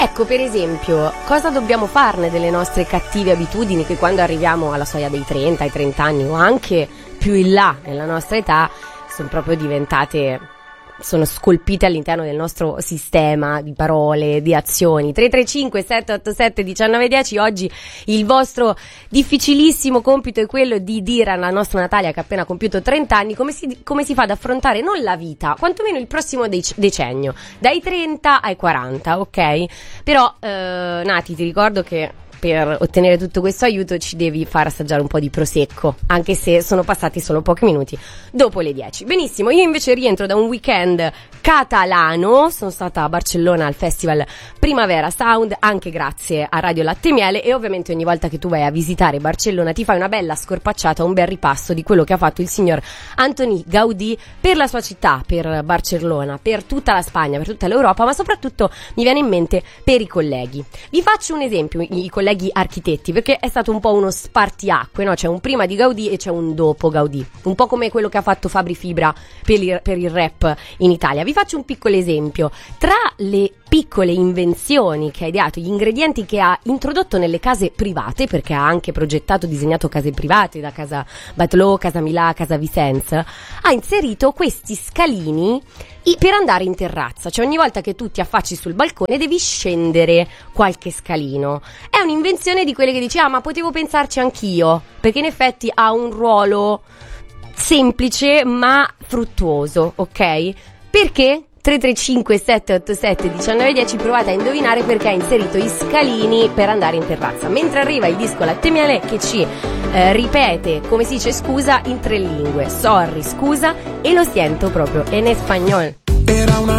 Ecco, per esempio, cosa dobbiamo farne delle nostre cattive abitudini che quando arriviamo alla soglia dei 30, ai 30 anni o anche più in là nella nostra età sono proprio diventate, sono scolpite all'interno del nostro sistema di parole, di azioni. 335 787 1910. Oggi il vostro difficilissimo compito è quello di dire alla nostra Natalia, che ha appena compiuto 30 anni, come si fa ad affrontare non la vita, quantomeno il prossimo decennio, dai 30 ai 40, ok? Però Nati, ti ricordo che per ottenere tutto questo aiuto ci devi far assaggiare un po' di prosecco, anche se sono passati solo pochi minuti dopo le 10. Benissimo, io invece rientro da un weekend catalano, sono stata a Barcellona al festival Primavera Sound, anche grazie a Radio Latte Miele, e ovviamente ogni volta che tu vai a visitare Barcellona ti fai una bella scorpacciata, un bel ripasso di quello che ha fatto il signor Antoni Gaudí per la sua città, per Barcellona, per tutta la Spagna, per tutta l'Europa, ma soprattutto mi viene in mente per i colleghi. Vi faccio un esempio, i colleghi architetti, perché è stato un po' uno spartiacque, no? C'è un prima di Gaudì e c'è un dopo Gaudì, un po' come quello che ha fatto Fabri Fibra per il rap in Italia. Vi faccio un piccolo esempio. Tra le piccole invenzioni che ha ideato, gli ingredienti che ha introdotto nelle case private, perché ha anche progettato, disegnato case private, da casa Batlló, casa Milà, casa Vicens, ha inserito questi scalini per andare in terrazza. Cioè ogni volta che tu ti affacci sul balcone devi scendere qualche scalino. È un'invenzione di quelle che dici, ma potevo pensarci anch'io, perché in effetti ha un ruolo semplice ma fruttuoso, ok? Perché? 335 787 1910, provate a indovinare perché ha inserito i scalini per andare in terrazza, mentre arriva il disco Latte Miele che ci ripete come si dice scusa in 3 lingue: sorry, scusa, e lo siento proprio en español. Era una